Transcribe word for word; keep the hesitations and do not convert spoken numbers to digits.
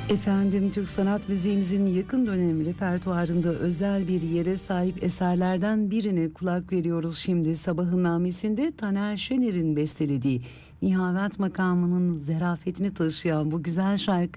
Efendim, Türk sanat müziğimizin yakın dönem repertuarında özel bir yere sahip eserlerden birine kulak veriyoruz şimdi. Sabahın Namesi'nde Taner Şener'in bestelediği Nihavet makamının zerafetini taşıyan bu güzel şarkı